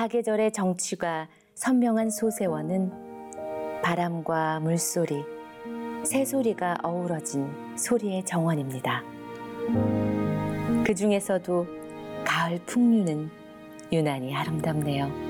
사계절의 정취가 선명한 소세원은 바람과 물소리, 새소리가 어우러진 소리의 정원입니다. 그 중에서도 가을 풍류는 유난히 아름답네요.